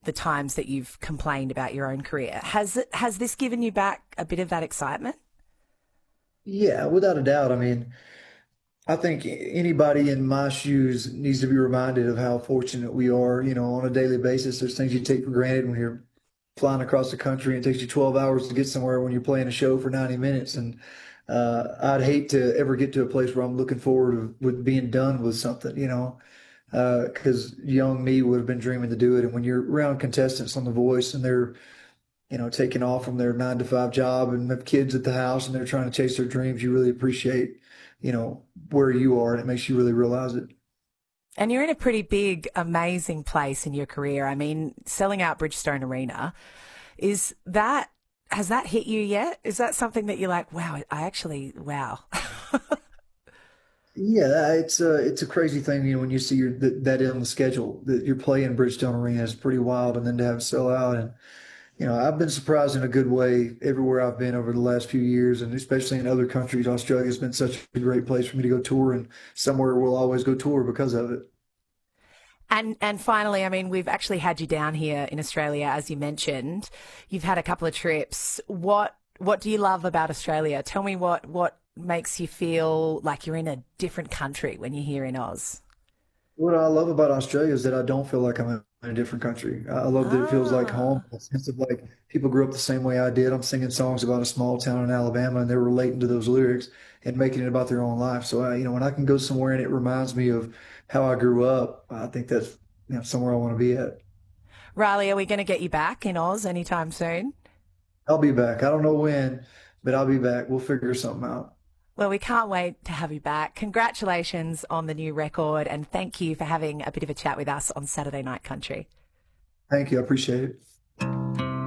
the times that you've complained about your own career. Has this given you back a bit of that excitement? Yeah, without a doubt. I mean, I think anybody in my shoes needs to be reminded of how fortunate we are, on a daily basis. There's things you take for granted when you're flying across the country and it takes you 12 hours to get somewhere when you're playing a show for 90 minutes. And I'd hate to ever get to a place where I'm looking forward to with being done with something, because young me would have been dreaming to do it. And when you're around contestants on The Voice and they're, taking off from their 9 to 5 job and have kids at the house and they're trying to chase their dreams, you really appreciate, where you are, and it makes you really realize it. And you're in a pretty big, amazing place in your career. I mean, selling out Bridgestone Arena, is that, has that hit you yet? Is that something that you're like, wow, wow. Yeah, it's a crazy thing, when you see that on the schedule that you're playing Bridgestone Arena is pretty wild, and then to have it sell out, and I've been surprised in a good way everywhere I've been over the last few years, and especially in other countries. Australia's been such a great place for me to go tour, and somewhere we'll always go tour because of it. And finally, I mean, we've actually had you down here in Australia, as you mentioned. You've had a couple of trips. What do you love about Australia? Tell me what makes you feel like you're in a different country when you're here in Oz. What I love about Australia is that I don't feel like I'm in a different country. I love that it feels like home. Ah. A sense of like people grew up the same way I did. I'm singing songs about a small town in Alabama, and they're relating to those lyrics and making it about their own life. So, when I can go somewhere and it reminds me of how I grew up, I think that's somewhere I want to be at. Riley, are we going to get you back in Oz anytime soon? I'll be back. I don't know when, but I'll be back. We'll figure something out. Well, we can't wait to have you back. Congratulations on the new record, and thank you for having a bit of a chat with us on Saturday Night Country. Thank you. I appreciate it.